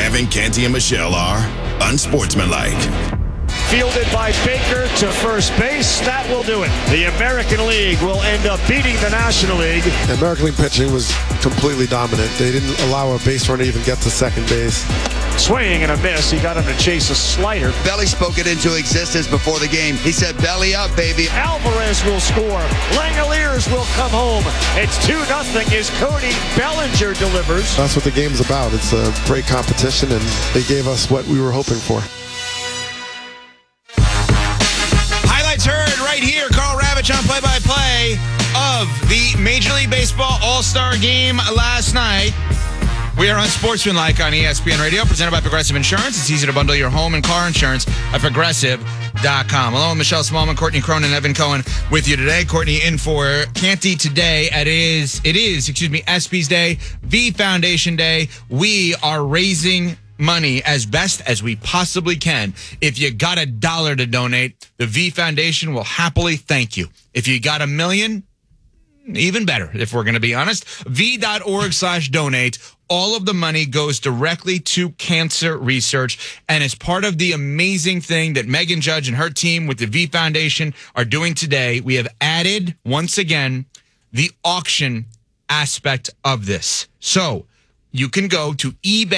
Evan, Canty, and Michelle are unsportsmanlike. Fielded by Baker to first base. That will do it. The American League will end up beating the National League. The American League pitching was completely dominant. They didn't allow a base runner to even get to second base. Swing and a miss. He got him to chase a slider. Belly spoke it into existence before the game. He said, belly up, baby. Alvarez will score. Langoliers will come home. It's 2-0 as Cody Bellinger delivers. That's what the game's about. It's a great competition, and they gave us what we were hoping for. Highlights heard right here. Carl Ravitch on play-by-play of the Major League Baseball All-Star Game last night. We are unsportsmanlike on ESPN Radio, presented by Progressive Insurance. It's easy to bundle your home and car insurance at Progressive.com. Hello, Michelle Smallman, Courtney Cronin, Evan Cohen with you today. Courtney in for Canty today. It is ESPYs Day, V Foundation Day. We are raising money as best as we possibly can. If you got $1 to donate, the V Foundation will happily thank you. If you got $1 million, even better, if we're going to be honest. V.org/donate. All of the money goes directly to cancer research and is part of the amazing thing that Megan Judge and her team with the V Foundation are doing today. We have added, once again, the auction aspect of this. So you can go to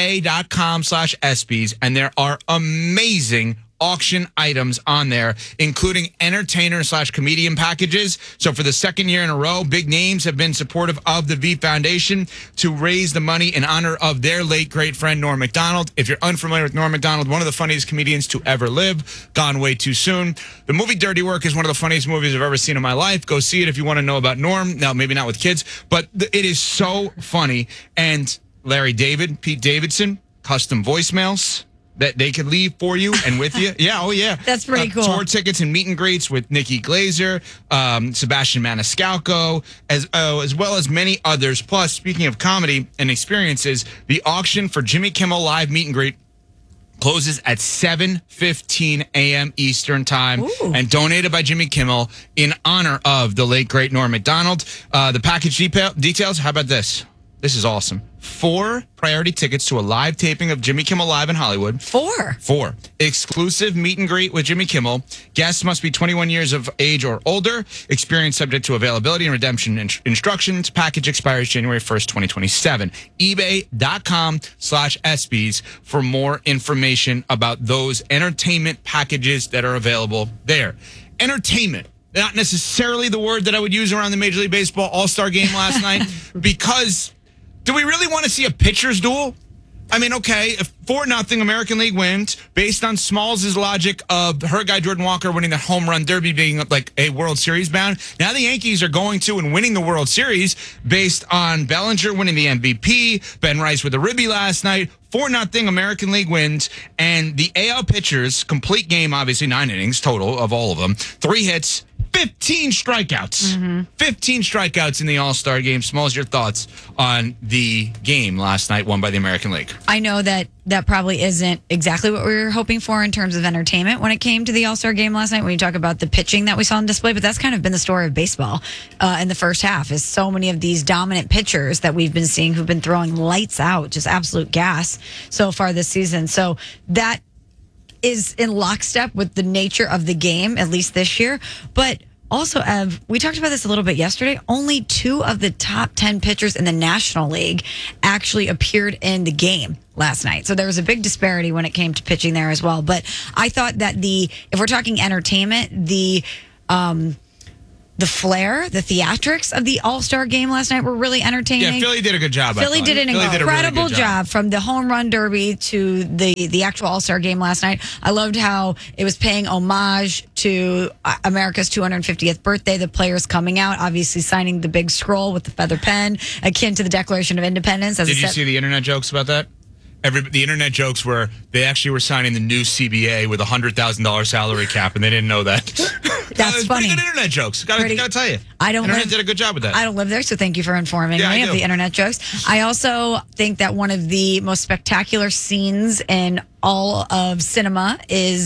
ebay.com/ESPYs, and there are amazing auction items on there, including entertainer/comedian packages. So for the second year in a row, big names have been supportive of the V Foundation to raise the money in honor of their late great friend, Norm Macdonald. If you're unfamiliar with Norm Macdonald, one of the funniest comedians to ever live, gone way too soon. The movie Dirty Work is one of the funniest movies I've ever seen in my life. Go see it if you want to know about Norm. Now, maybe not with kids, but it is so funny. And Larry David, Pete Davidson, custom voicemails that they could leave for you and with you. Yeah, oh yeah. That's pretty cool. Tour tickets and meet and greets with Nikki Glazer, Sebastian Maniscalco, as well as many others. Plus, speaking of comedy and experiences, the auction for Jimmy Kimmel Live meet and greet closes at 7:15 a.m. Eastern time. Ooh. And donated by Jimmy Kimmel in honor of the late, great Norm Macdonald. The package details, how about this? This is awesome. 4 priority tickets to a live taping of Jimmy Kimmel Live in Hollywood. 4. Exclusive meet and greet with Jimmy Kimmel. Guests must be 21 years of age or older. Experience subject to availability and redemption instructions. Package expires January 1st, 2027. eBay.com/ESPYs for more information about those entertainment packages that are available there. Entertainment. Not necessarily the word that I would use around the Major League Baseball All-Star Game last night, because do we really want to see a pitcher's duel? I mean, okay, if 4-0 American League wins, based on Smalls' logic of her guy Jordan Walker winning the home run derby being like a World Series bound, now the Yankees are going to and winning the World Series based on Bellinger winning the MVP, Ben Rice with a ribby last night. 4-0 American League wins, and the AL pitchers, complete game, obviously 9 innings total of all of them, 3 hits, 15 strikeouts. 15 strikeouts in the All-Star Game. Smalls, your thoughts on the game last night won by the American League? I know that probably isn't exactly what we were hoping for in terms of entertainment when it came to the All-Star Game last night, when you talk about the pitching that we saw on display, but that's kind of been the story of baseball in the first half, is so many of these dominant pitchers that we've been seeing who've been throwing lights out, just absolute gas so far this season. So that is in lockstep with the nature of the game, at least this year. But also, Ev, we talked about this a little bit yesterday. Only 2 of the top 10 pitchers in the National League actually appeared in the game last night. So there was a big disparity when it came to pitching there as well. But I thought that if we're talking entertainment, the flair, the theatrics of the All-Star Game last night were really entertaining. Yeah, Philly did a good job. Philly did an incredible job from the home run derby to the actual All-Star Game last night. I loved how it was paying homage to America's 250th birthday. The players coming out, obviously signing the big scroll with the feather pen, akin to the Declaration of Independence. Did you see the internet jokes about that? The internet jokes were they actually were signing the new CBA with a $100,000 salary cap, and they didn't know that. That's funny. Pretty good internet jokes. Gotta tell you. Internet did a good job with that. I don't live there, so thank you for informing me of the internet jokes. I also think that one of the most spectacular scenes in all of cinema is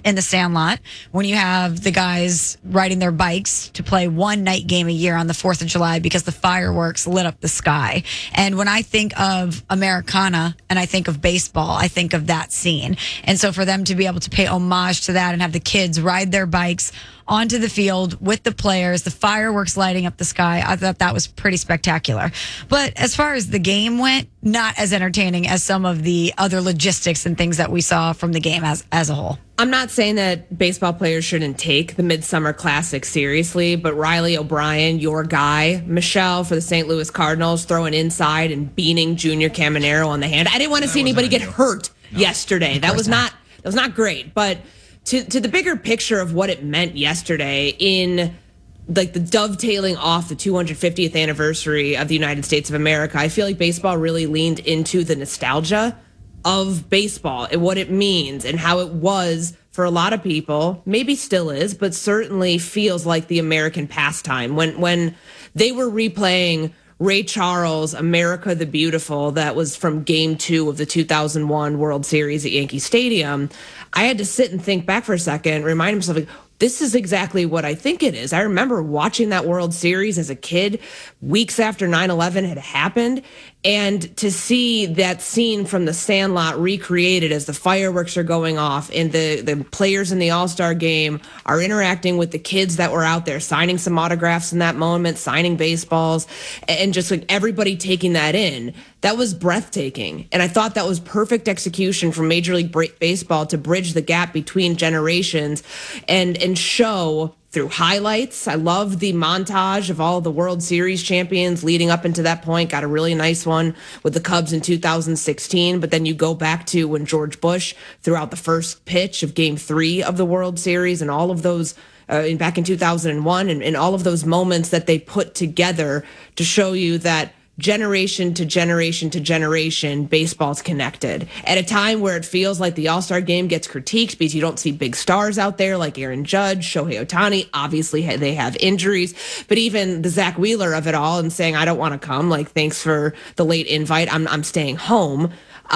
in the Sandlot, when you have the guys riding their bikes to play one night game a year on the 4th of July because the fireworks lit up the sky. And when I think of Americana and I think of baseball, I think of that scene. And so for them to be able to pay homage to that and have the kids ride their bikes onto the field with the players, the fireworks lighting up the sky, I thought that was pretty spectacular. But as far as the game went, not as entertaining as some of the other logistics and things that we saw from the game as a whole. I'm not saying that baseball players shouldn't take the Midsummer Classic seriously, but Riley O'Brien, your guy, Michelle for the St. Louis Cardinals, throwing inside and beating Junior Caminero on the hand. I didn't want to see anybody get hurt yesterday. That was not great. But to the bigger picture of what it meant yesterday in like the dovetailing off the 250th anniversary of the United States of America, I feel like baseball really leaned into the nostalgia of baseball and what it means and how it was for a lot of people, maybe still is, but certainly feels like the American pastime. When they were replaying Ray Charles' America the Beautiful, that was from Game 2 of the 2001 World Series at Yankee Stadium, I had to sit and think back for a second, remind myself, like, this is exactly what I think it is. I remember watching that World Series as a kid, weeks after 9/11 had happened, and to see that scene from the Sandlot recreated as the fireworks are going off and the players in the All-Star game are interacting with the kids that were out there, signing some autographs in that moment, signing baseballs, and just like everybody taking that in. That was breathtaking. And I thought that was perfect execution from Major League Baseball to bridge the gap between generations and show through highlights. I love the montage of all the World Series champions leading up into that point. Got a really nice one with the Cubs in 2016. But then you go back to when George Bush threw out the first pitch of Game 3 of the World Series and all of those back in 2001 and all of those moments that they put together to show you that generation to generation to generation, baseball's connected. At a time where it feels like the All-Star game gets critiqued because you don't see big stars out there like Aaron Judge, Shohei Ohtani. Obviously, they have injuries. But even the Zach Wheeler of it all and saying, I don't want to come, like, thanks for the late invite, I'm staying home.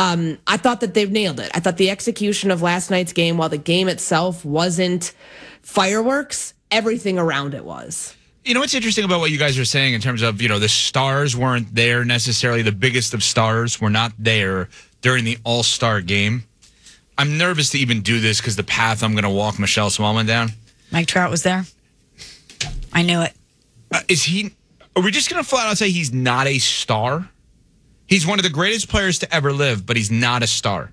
I thought that they've nailed it. I thought the execution of last night's game, while the game itself wasn't fireworks, everything around it was. You know what's interesting about what you guys are saying in terms of, the stars weren't there necessarily. The biggest of stars were not there during the All-Star game. I'm nervous to even do this because the path I'm going to walk Michelle Smallman down. Mike Trout was there. I knew it. Are we just going to flat out say he's not a star? He's one of the greatest players to ever live, but he's not a star.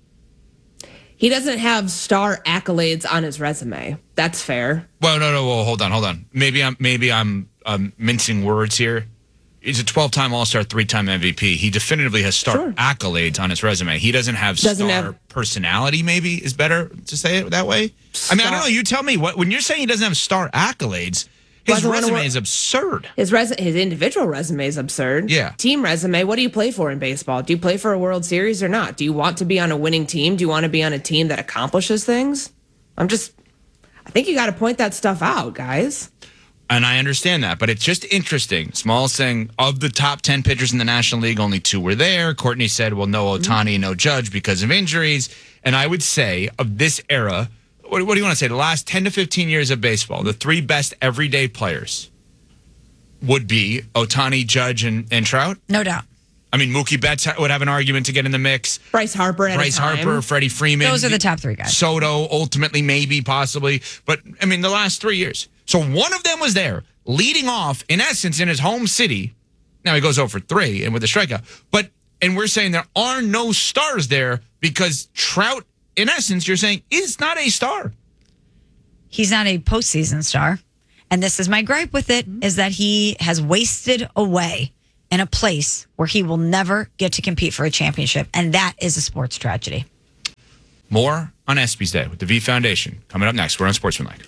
He doesn't have star accolades on his resume. That's fair. Well, no. Well, hold on. Maybe I'm mincing words here. He's a 12-time All-Star, 3-time MVP. He definitively has star accolades on his resume. He doesn't have star personality, maybe is better to say it that way. I mean, I don't know. You tell me. When you're saying he doesn't have star accolades, his resume is absurd. His individual resume is absurd. Yeah. Team resume, what do you play for in baseball? Do you play for a World Series or not? Do you want to be on a winning team? Do you want to be on a team that accomplishes things? I think you got to point that stuff out, guys. And I understand that, but it's just interesting. Small saying, of the top 10 pitchers in the National League, only 2 were there. Courtney said, well, no Ohtani, no Judge because of injuries. And I would say of this era, what do you want to say? The last 10 to 15 years of baseball, the 3 best everyday players would be Ohtani, Judge, and Trout? No doubt. I mean, Mookie Betts would have an argument to get in the mix. Bryce Harper, Freddie Freeman. Those are the top 3 guys. Soto, ultimately, maybe, possibly. But, I mean, the last 3 years. So one of them was there, leading off, in essence, in his home city. Now he goes over 3 and with a strikeout. And we're saying there are no stars there because Trout, in essence, you're saying, is not a star. He's not a postseason star. And this is my gripe with it, is that he has wasted away in a place where he will never get to compete for a championship. And that is a sports tragedy. More on ESPYs Day with the V Foundation. Coming up next, we're on Sportsmanlike.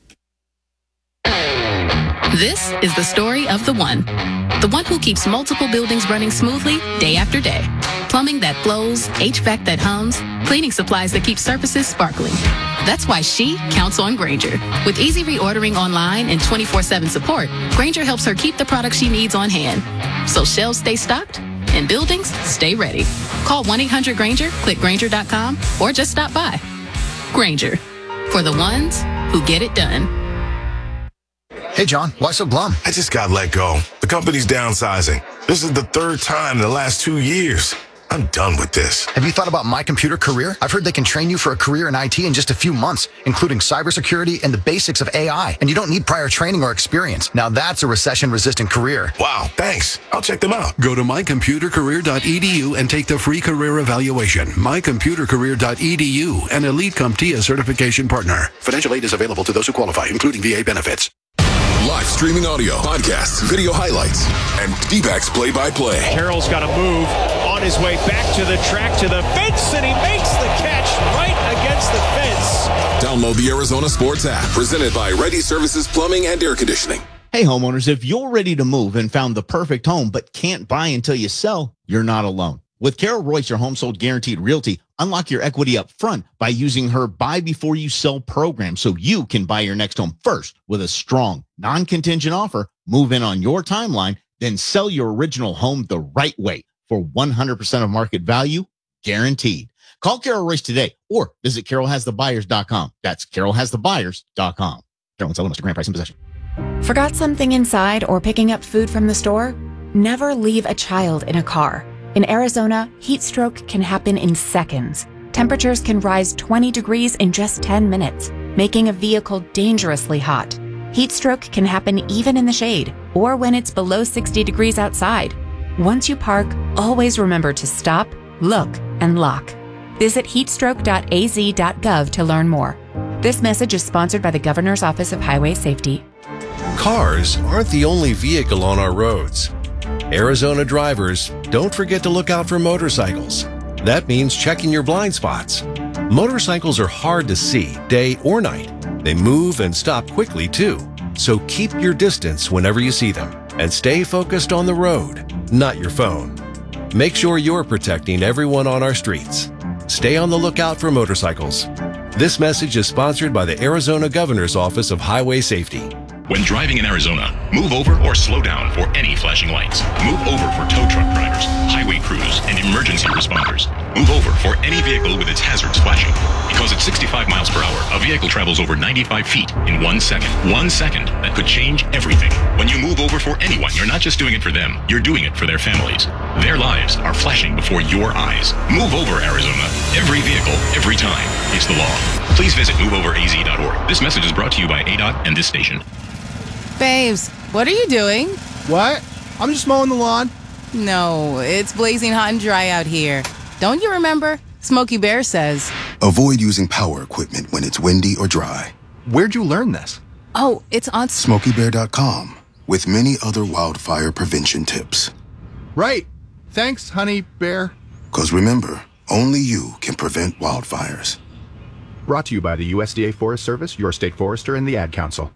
This is the story of the one who keeps multiple buildings running smoothly day after day. Plumbing that flows, HVAC that hums, cleaning supplies that keep surfaces sparkling. That's why she counts on Grainger. With easy reordering online and 24/7 support, Grainger helps her keep the products she needs on hand. So shelves stay stocked and buildings stay ready. Call 1-800-GRAINGER, click Grainger.com, or just stop by. Grainger, For the ones who get it done. Hey, John, why so glum? I just got let go. The company's downsizing. This is the third time in the last 2 years. I'm done with this. Have you thought about My Computer Career? I've heard they can train you for a career in IT in just a few months, including cybersecurity and the basics of AI. And you don't need prior training or experience. Now that's a recession-resistant career. Wow, thanks. I'll check them out. Go to mycomputercareer.edu and take the free career evaluation. mycomputercareer.edu, an Elite CompTIA certification partner. Financial aid is available to those who qualify, including VA benefits. Live streaming audio, podcasts, video highlights, and D-backs play-by-play. Carroll's got to move on his way back to the track, to the fence, and he makes the catch right against the fence. Download the Arizona Sports app, presented by Ready Services Plumbing and Air Conditioning. Hey, homeowners, if you're ready to move and found the perfect home but can't buy until you sell, you're not alone. With Carol Royce, your home sold guaranteed realty, unlock your equity up front by using her buy before you sell program so you can buy your next home first with a strong, non-contingent offer, move in on your timeline, then sell your original home the right way for 100% of market value, guaranteed. Call Carol Royce today or visit carolhasthebuyers.com. That's carolhasthebuyers.com. Carol and seller must grant price and possession. Forgot something inside or picking up food from the store? Never leave a child in a car. In Arizona, heat stroke can happen in seconds. Temperatures can rise 20 degrees in just 10 minutes, making a vehicle dangerously hot. Heat stroke can happen even in the shade or when it's below 60 degrees outside. Once you park, always remember to stop, look, and lock. Visit heatstroke.az.gov to learn more. This message is sponsored by the Governor's Office of Highway Safety. Cars aren't the only vehicle on our roads. Arizona drivers, don't forget to look out for motorcycles. That means checking your blind spots. Motorcycles are hard to see day or night. They move and stop quickly too. So keep your distance whenever you see them and stay focused on the road, not your phone. Make sure you're protecting everyone on our streets. Stay on the lookout for motorcycles. This message is sponsored by the Arizona Governor's Office of Highway Safety. When driving in Arizona, move over or slow down for any flashing lights. Move over for tow truck drivers, highway crews, and emergency responders. Move over for any vehicle with its hazards flashing. Because at 65 miles per hour, a vehicle travels over 95 feet in 1 second. 1 second that could change everything. When you move over for anyone, you're not just doing it for them, you're doing it for their families. Their lives are flashing before your eyes. Move over, Arizona. Every vehicle, every time. It's the law. Please visit moveoveraz.org. This message is brought to you by ADOT and this station. Babes, what are you doing? What? I'm just mowing the lawn. No, it's blazing hot and dry out here. Don't you remember? Smokey Bear says. Avoid using power equipment when it's windy or dry. Where'd you learn this? Oh, it's on SmokeyBear.com with many other wildfire prevention tips. Right. Thanks, honey bear. 'Cause remember, only you can prevent wildfires. Brought to you by the USDA Forest Service, your state forester, and the Ad Council.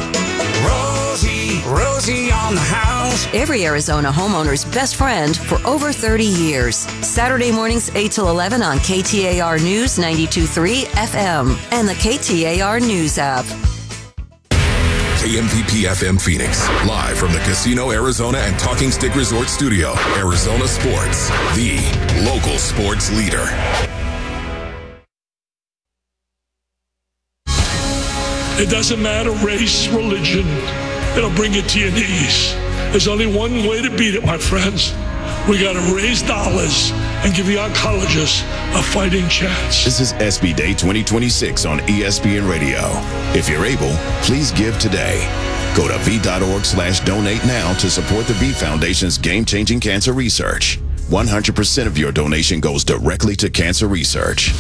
Rosie on the house. Every Arizona homeowner's best friend for over 30 years. Saturday mornings 8 till 11 on KTAR News 92.3 FM and the KTAR News app. KMPP FM Phoenix, live from the Casino Arizona and Talking Stick Resort Studio. Arizona Sports, the local sports leader. It doesn't matter race, religion. It'll bring you to your knees. There's only one way to beat it, my friends. We got to raise dollars and give the oncologists a fighting chance. This is SB Day 2026 on ESPN Radio. If you're able, please give today. Go to v.org/donate now to support the V Foundation's game-changing cancer research. 100% of your donation goes directly to cancer research.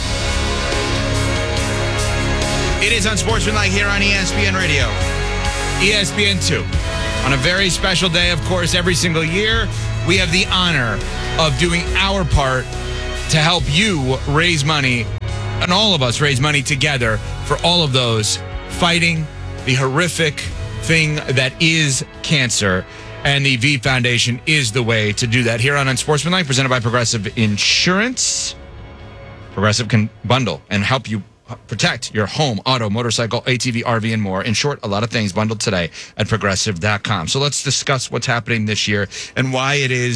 It is Unsportsmanlike here on ESPN Radio. ESPN2. On a very special day, of course, every single year, we have the honor of doing our part to help you raise money, and all of us raise money together for all of those fighting the horrific thing that is cancer. And the V Foundation is the way to do that. Here on Unsportsmanlike, presented by Progressive Insurance. Progressive can bundle and help you protect your home, auto, motorcycle, ATV, RV, and more. In short, a lot of things bundled today at progressive.com. So let's discuss what's happening this year and why it is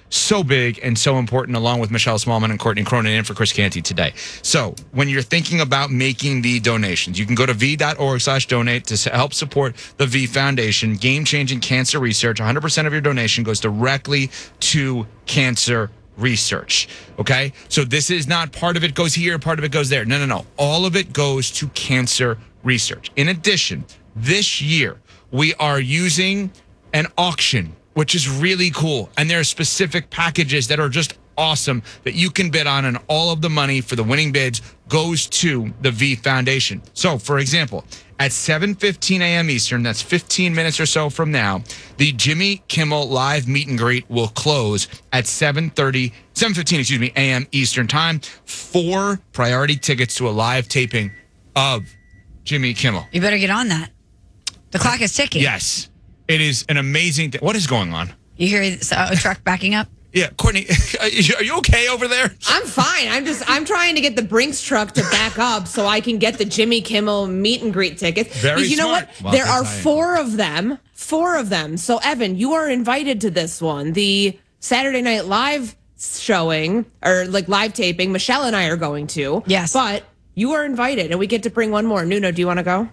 so big and so important, along with Michelle Smallman and Courtney Cronin in for Chris Canty today. So when you're thinking about making the donations, you can go to v.org/donate to help support the V Foundation, game-changing cancer research. 100% of your donation goes directly to cancer research. Okay? So this is not part of it goes here, part of it goes there. No. All of it goes to cancer research. In addition, this year, we are using an auction, which is really cool. And there are specific packages that are just awesome that you can bid on, and all of the money for the winning bids goes to the V Foundation. So, for example, at 7:15 a.m. Eastern, that's 15 minutes or so from now, the Jimmy Kimmel live meet and greet will close at 7:15 a.m. Eastern time. 4 priority tickets to a live taping of Jimmy Kimmel. You better get on that. The clock is ticking. Yes. It is an amazing thing. What is going on? You hear a truck backing up? Yeah, Courtney, are you okay over there? I'm fine. I'm trying to get the Brinks truck to back up so I can get the Jimmy Kimmel meet and greet tickets. Very you know smart. what? Well, there are 4 of them. 4 of them. So Evan, you are invited to this one. The Saturday Night Live showing, or like live taping, Michelle and I are going to. Yes. But you are invited, and we get to bring one more. Nuno, do you want to go?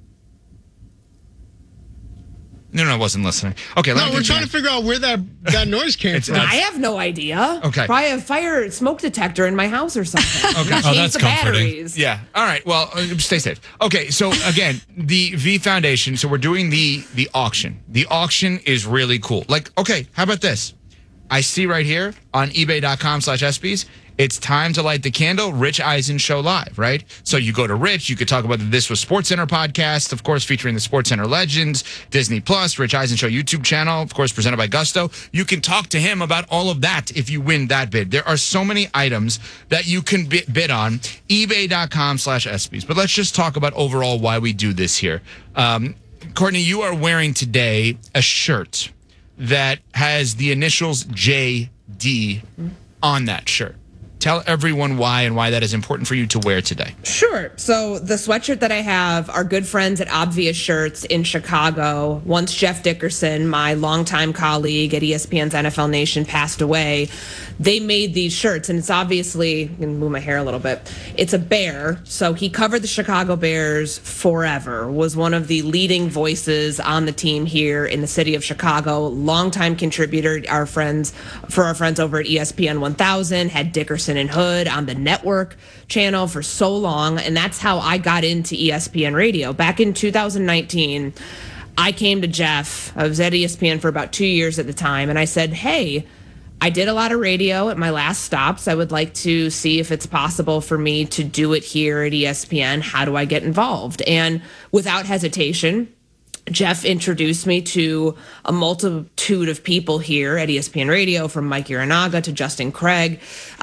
No, I wasn't listening. Okay, let me we're trying to figure out where that noise came from. I have no idea. Okay. Probably a fire smoke detector in my house or something. Okay. Oh, that's comforting. Batteries. Yeah. All right. Well, stay safe. Okay. So again, the V Foundation. So we're doing the auction. The auction is really cool. Like, okay, how about this? I see right here on ebay.com/ESPYs, it's time to light the candle, Rich Eisen Show Live, right? So you go to Rich, you could talk about the This Was SportsCenter podcast, of course, featuring the SportsCenter legends, Disney Plus, Rich Eisen Show YouTube channel, of course, presented by Gusto. You can talk to him about all of that if you win that bid. There are so many items that you can bid on, ebay.com/ESPYs. But let's just talk about overall why we do this here. Courtney, you are wearing today a shirt that has the initials JD on that shirt. Tell everyone why and why that is important for you to wear today. Sure. So the sweatshirt that I have are good friends at Obvious Shirts in Chicago. Once Jeff Dickerson, my longtime colleague at ESPN's NFL Nation, passed away, they made these shirts. And it's obviously, I'm going to move my hair a little bit, it's a bear. So he covered the Chicago Bears forever, was one of the leading voices on the team here in the city of Chicago, longtime contributor, our friends over at ESPN 1000, had Dickerson and Hood on the network channel for so long, and that's how I got into ESPN Radio. Back in 2019, I came to Jeff. I was at ESPN for about 2 years at the time, and I said, hey, I did a lot of radio at my last stops. I would like to see if it's possible for me to do it here at ESPN. How do I get involved? And without hesitation, Jeff introduced me to a multitude of people here at ESPN Radio, from Mike Uranaga to Justin Craig,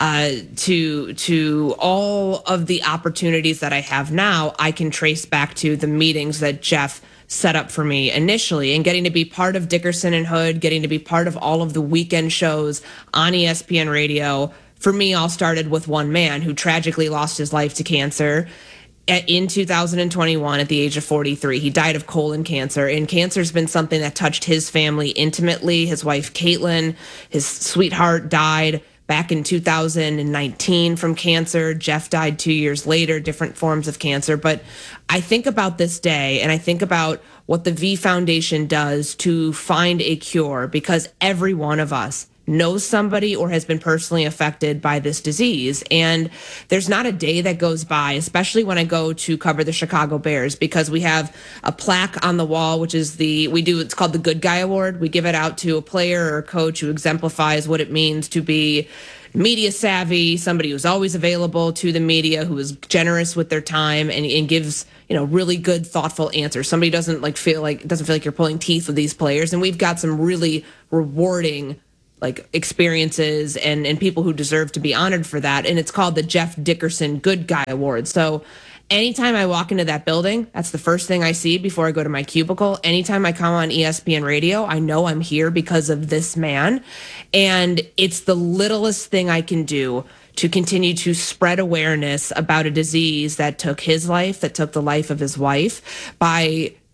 to all of the opportunities that I have now. I can trace back to the meetings that Jeff set up for me initially, and getting to be part of Dickerson and Hood, getting to be part of all of the weekend shows on ESPN Radio. For me, all started with one man who tragically lost his life to cancer in 2021 at the age of 43. He died of colon cancer, and cancer's been something that touched his family intimately. His wife, Caitlin, his sweetheart, died back in 2019 from cancer. Jeff died 2 years later, different forms of cancer. But I think about this day, and I think about what the V Foundation does to find a cure, because every one of us knows somebody or has been personally affected by this disease. And there's not a day that goes by, especially when I go to cover the Chicago Bears, because we have a plaque on the wall, which is it's called the Good Guy Award. We give it out to a player or a coach who exemplifies what it means to be media savvy, somebody who's always available to the media, who is generous with their time and gives, really good, thoughtful answers. Somebody doesn't feel like you're pulling teeth with these players. And we've got some really rewarding experiences and people who deserve to be honored for that. And it's called the Jeff Dickerson Good Guy Award. So anytime I walk into that building, that's the first thing I see before I go to my cubicle. Anytime I come on ESPN Radio, I know I'm here because of this man. And it's the littlest thing I can do to continue to spread awareness about a disease that took his life, that took the life of his wife, by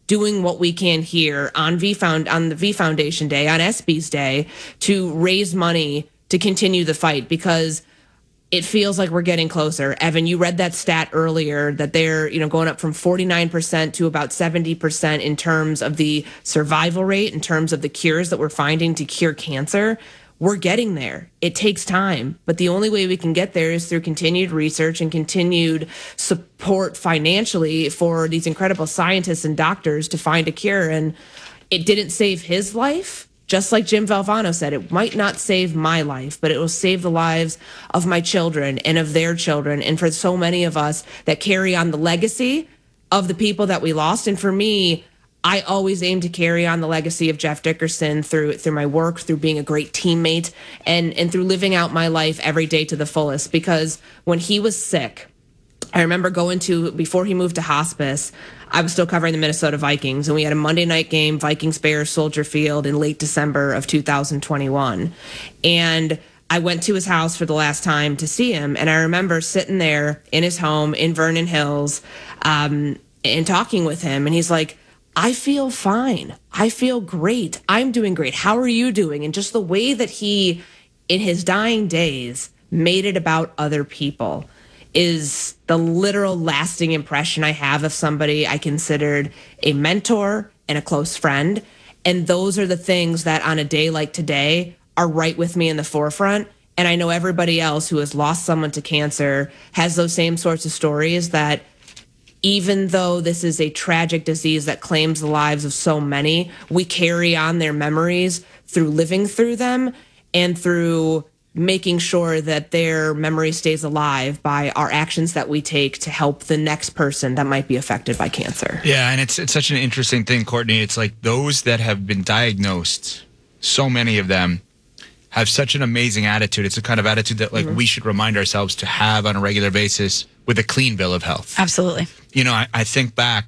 doing what we can here on the V Foundation Day, on ESPYs Day, to raise money to continue the fight, because it feels like we're getting closer. Evan, you read that stat earlier that they're, going up from 49% to about 70% in terms of the survival rate, in terms of the cures that we're finding to cure cancer. We're getting there. It takes time, but the only way we can get there is through continued research and continued support financially for these incredible scientists and doctors to find a cure. And it didn't save his life. Just like Jim Valvano said, it might not save my life, but it will save the lives of my children and of their children. And for so many of us that carry on the legacy of the people that we lost. And for me, I always aim to carry on the legacy of Jeff Dickerson through my work, through being a great teammate, and through living out my life every day to the fullest. Because when he was sick, I remember before he moved to hospice, I was still covering the Minnesota Vikings, and we had a Monday night game, Vikings-Bears, Soldier Field, in late December of 2021. And I went to his house for the last time to see him, and I remember sitting there in his home in Vernon Hills and talking with him, and he's like, I feel fine. I feel great. I'm doing great. How are you doing? And just the way that he, in his dying days, made it about other people is the literal lasting impression I have of somebody I considered a mentor and a close friend. And those are the things that on a day like today are right with me in the forefront. And I know everybody else who has lost someone to cancer has those same sorts of stories, that even though this is a tragic disease that claims the lives of so many, we carry on their memories through living through them and through making sure that their memory stays alive by our actions that we take to help the next person that might be affected by cancer. Yeah, and it's such an interesting thing, Courtney. It's like those that have been diagnosed, so many of them have such an amazing attitude. It's a kind of attitude that we should remind ourselves to have on a regular basis with a clean bill of health. Absolutely. I think back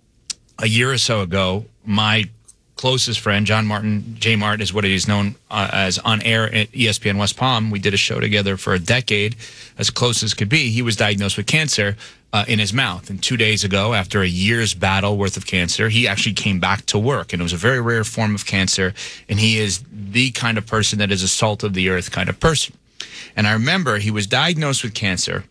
a year or so ago, my closest friend, John Martin, J Mart is what he's known as on air at ESPN West Palm. We did a show together for a decade, as close as could be. He was diagnosed with cancer in his mouth. And 2 days ago, after a year's battle worth of cancer, he actually came back to work. And it was a very rare form of cancer. And he is the kind of person that is a salt of the earth kind of person. And I remember he was diagnosed with cancer.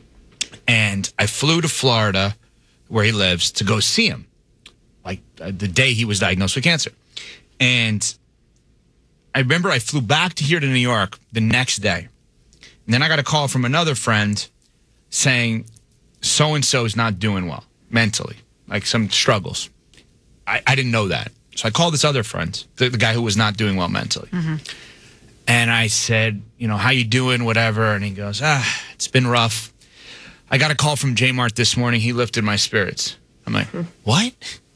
And I flew to Florida, where he lives, to go see him, the day he was diagnosed with cancer. And I remember I flew back to here to New York the next day. And then I got a call from another friend saying, so-and-so is not doing well mentally, like some struggles. I didn't know that. So I called this other friend, the guy who was not doing well mentally. Mm-hmm. And I said, how you doing, whatever. And he goes, it's been rough. I got a call from J Mart this morning. He lifted my spirits. I'm like, what?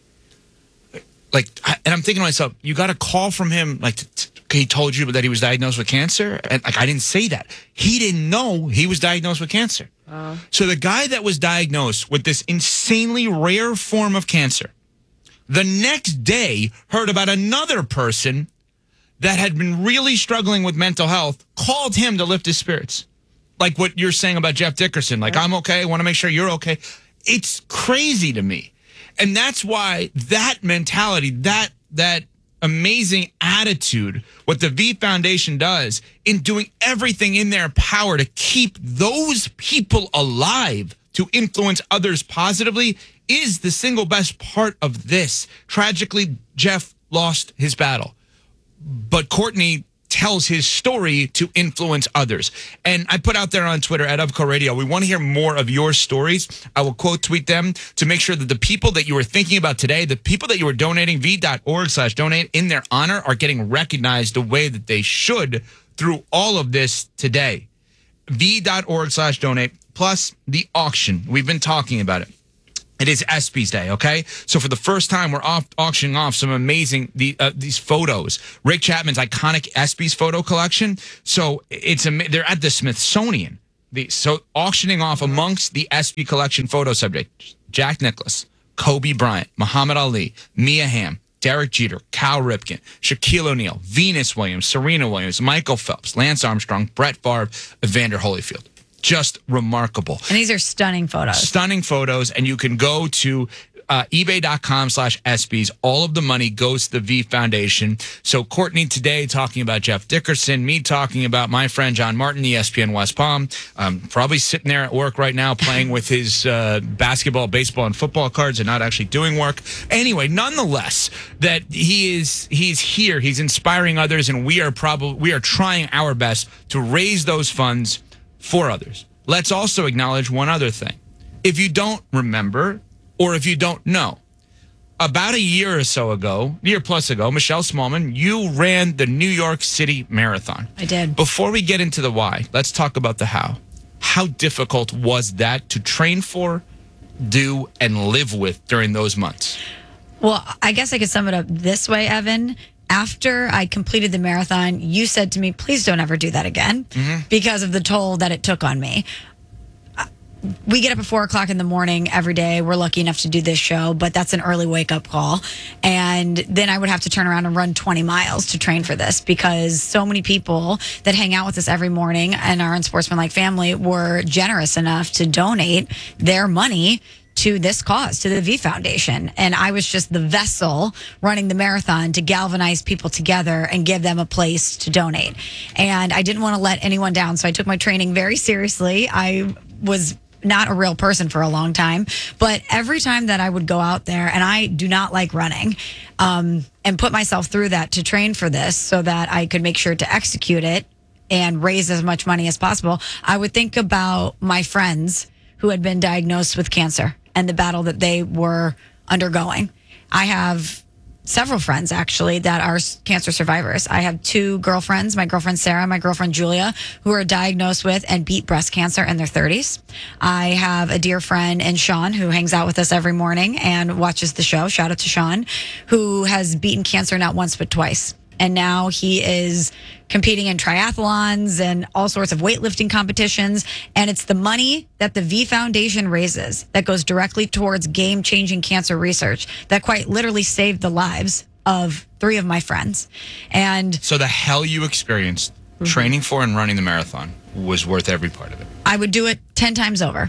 And I'm thinking to myself, you got a call from him, he told you that he was diagnosed with cancer? And I didn't say that. He didn't know he was diagnosed with cancer. So the guy that was diagnosed with this insanely rare form of cancer, the next day heard about another person that had been really struggling with mental health, called him to lift his spirits. Like what you're saying about Jeff Dickerson. I'm okay. I want to make sure you're okay. It's crazy to me. And that's why that mentality, that amazing attitude, what the V Foundation does in doing everything in their power to keep those people alive, to influence others positively, is the single best part of this. Tragically, Jeff lost his battle. But Courtney tells his story to influence others. And I put out there on Twitter at Upco Radio, we want to hear more of your stories. I will quote tweet them to make sure that the people that you were thinking about today, the people that you were donating, v.org/donate, in their honor, are getting recognized the way that they should through all of this today. v.org/donate, plus the auction. We've been talking about it. It is ESPYs Day, okay? So for the first time, we're auctioning off some amazing these photos. Rick Chapman's iconic ESPYs photo collection. So they're at the Smithsonian. So auctioning off amongst the ESPY collection photo subjects: Jack Nicklaus, Kobe Bryant, Muhammad Ali, Mia Hamm, Derek Jeter, Cal Ripken, Shaquille O'Neal, Venus Williams, Serena Williams, Michael Phelps, Lance Armstrong, Brett Favre, Evander Holyfield. Just remarkable. And these are stunning photos. Stunning photos. And you can go to ebay.com/ESPYs. All of the money goes to the V Foundation. So Courtney today talking about Jeff Dickerson, me talking about my friend John Martin, ESPN West Palm, probably sitting there at work right now playing with his basketball, baseball, and football cards and not actually doing work. Anyway, nonetheless, that he's here, he's inspiring others, and we are trying our best to raise those funds for others. Let's also acknowledge one other thing. If you don't remember, or if you don't know, about a year plus ago, Michelle Smallman, you ran the New York City Marathon. I did. Before we get into the why, let's talk about the how. How difficult was that to train for, do, and live with during those months? Well, I guess I could sum it up this way, Evan. After I completed the marathon, you said to me, please don't ever do that again because of the toll that it took on me. We get up at 4 o'clock in the morning every day. We're lucky enough to do this show, but that's an early wake up call. And then I would have to turn around and run 20 miles to train for this because so many people that hang out with us every morning and our Unsportsmanlike family were generous enough to donate their money to this cause, to the V Foundation. And I was just the vessel running the marathon to galvanize people together and give them a place to donate. And I didn't want to let anyone down, so I took my training very seriously. I was not a real person for a long time, but every time that I would go out there, and I do not like running, and put myself through that to train for this so that I could make sure to execute it and raise as much money as possible, I would think about my friends who had been diagnosed with cancer and the battle that they were undergoing. I have several friends, actually, that are cancer survivors. I have 2 girlfriends, my girlfriend Sarah, my girlfriend Julia, who are diagnosed with and beat breast cancer in their 30s. I have a dear friend in Sean, who hangs out with us every morning and watches the show. Shout out to Sean, who has beaten cancer not once but twice. And now he is competing in triathlons and all sorts of weightlifting competitions. And it's the money that the V Foundation raises that goes directly towards game-changing cancer research that quite literally saved the lives of 3 of my friends. And so the hell you experienced training for and running the marathon was worth every part of it. I would do it 10 times over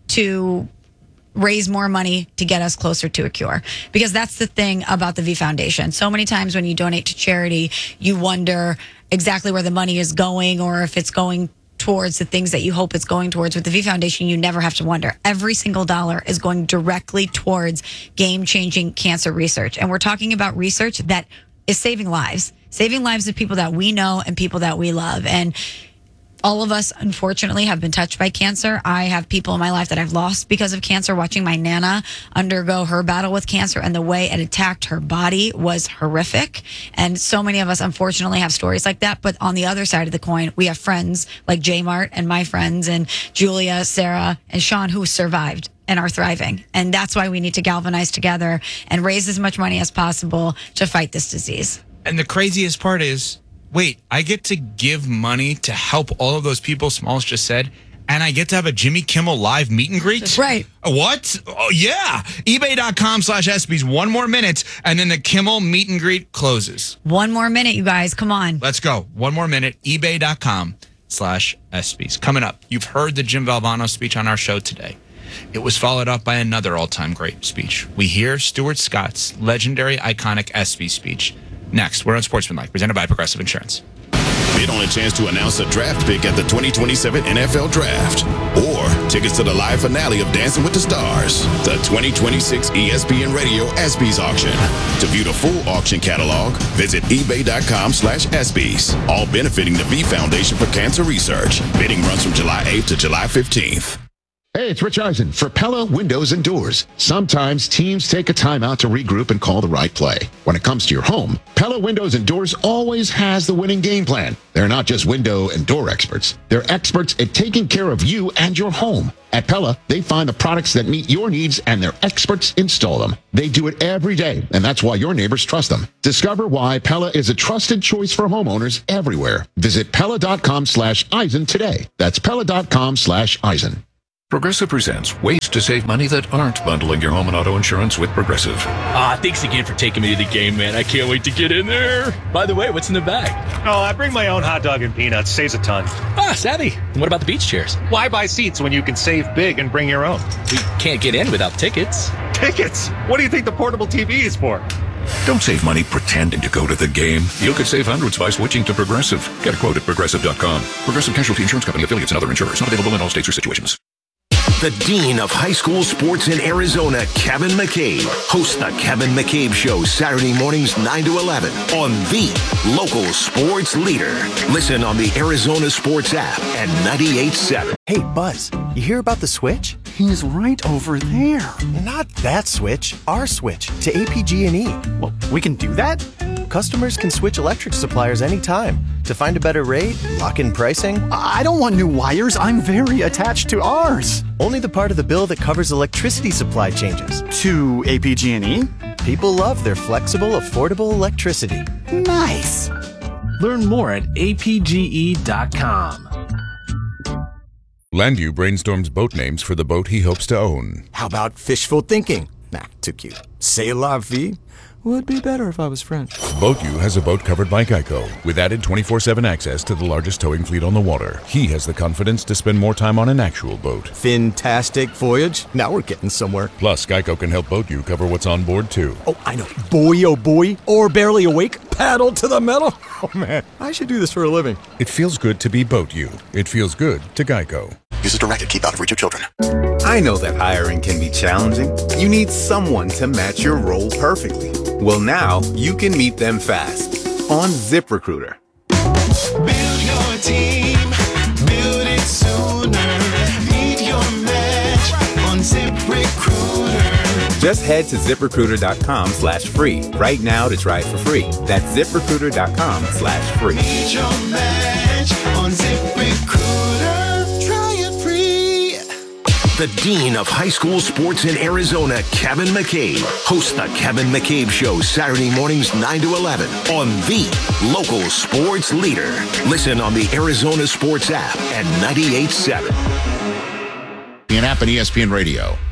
to raise more money to get us closer to a cure. Because that's the thing about the V Foundation. So many times when you donate to charity, you wonder exactly where the money is going or if it's going towards the things that you hope it's going towards. With the V Foundation, you never have to wonder. Every single dollar is going directly towards game-changing cancer research. And we're talking about research that is saving lives of people that we know and people that we love. And all of us, unfortunately, have been touched by cancer. I have people in my life that I've lost because of cancer. Watching my Nana undergo her battle with cancer and the way it attacked her body was horrific. And so many of us, unfortunately, have stories like that. But on the other side of the coin, we have friends like J Mart and my friends and Julia, Sarah, and Sean who survived and are thriving. And that's why we need to galvanize together and raise as much money as possible to fight this disease. And the craziest part is, wait, I get to give money to help all of those people Smalls just said, and I get to have a Jimmy Kimmel live meet and greet? That's right. What? Oh, yeah. eBay.com/ESPYs. 1 more minute, and then the Kimmel meet and greet closes. 1 more minute, you guys. Come on. Let's go. 1 more minute. eBay.com/ESPYs. Coming up, you've heard the Jim Valvano speech on our show today. It was followed up by another all-time great speech. We hear Stuart Scott's legendary, iconic ESPY speech. Next, we're on Sportsmanlike, presented by Progressive Insurance. Bid on a chance to announce a draft pick at the 2027 NFL Draft, or tickets to the live finale of Dancing with the Stars, the 2026 ESPN Radio ESPYs auction. To view the full auction catalog, visit ebay.com/ESPYs, all benefiting the V Foundation for Cancer Research. Bidding runs from July 8th to July 15th. Hey, it's Rich Eisen for Pella Windows and Doors. Sometimes teams take a timeout to regroup and call the right play. When it comes to your home, Pella Windows and Doors always has the winning game plan. They're not just window and door experts. They're experts at taking care of you and your home. At Pella, they find the products that meet your needs and their experts install them. They do it every day, and that's why your neighbors trust them. Discover why Pella is a trusted choice for homeowners everywhere. Visit Pella.com/Eisen today. That's Pella.com/Eisen. Progressive presents ways to save money that aren't bundling your home and auto insurance with Progressive. Thanks again for taking me to the game, man. I can't wait to get in there. By the way, what's in the bag? Oh, I bring my own hot dog and peanuts. Saves a ton. Savvy. And what about the beach chairs? Why buy seats when you can save big and bring your own? We can't get in without tickets. tickets. What do you think the portable TV is for? Don't save money pretending to go to the game. You could save hundreds by switching to Progressive. Get a quote at Progressive.com. Progressive Casualty Insurance Company, affiliates, and other insurers. Not available in all states or situations. The Dean of High School Sports in Arizona, Kevin McCabe, hosts the Kevin McCabe Show Saturday mornings 9 to 11 on the local sports leader. Listen on the Arizona Sports app and 98.7. Hey, Buzz, you hear about the switch? He's right over there. Not that switch, our switch to APG&E. Well, we can do that? Customers can switch electric suppliers anytime. To find a better rate, lock in pricing. I don't want new wires. I'm very attached to ours. Only the part of the bill that covers electricity supply changes. To APG&E? People love their flexible, affordable electricity. Nice. Learn more at apge.com. Landview brainstorms boat names for the boat he hopes to own. How about fishful thinking? Nah, too cute. C'est la vie? Would be better if I was French. BoatU has a boat covered by Geico with added 24/7 access to the largest towing fleet on the water. He has the confidence to spend more time on an actual boat. Fantastic voyage. Now we're getting somewhere. Plus, Geico can help BoatU cover what's on board, too. Oh, I know. Boy, oh boy. Or barely awake. Paddle to the metal. Oh, man. I should do this for a living. It feels good to be BoatU. It feels good to Geico. Use as directed. Keep out of reach of children. I know that hiring can be challenging. You need someone to match your role perfectly. Well, now you can meet them fast on ZipRecruiter. Build your team, build it sooner. Meet your match on ZipRecruiter. Just head to ZipRecruiter.com/free right now to try it for free. That's ZipRecruiter.com/free. Meet your match on ZipRecruiter. Try it free. The Dean of High School Sports in Arizona, Kevin McCabe, hosts the Kevin McCabe Show Saturday mornings 9 to 11 on the local sports leader. Listen on the Arizona Sports app and 98.7. The app and ESPN Radio.